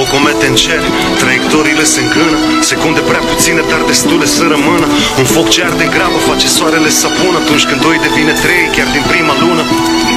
o cometă în cer, traiectoriile se îngrână, secunde prea puține, dar destule să rămână. Un foc ce arde în grabă face soarele să pună, atunci când doi devine trei, chiar din prima lună.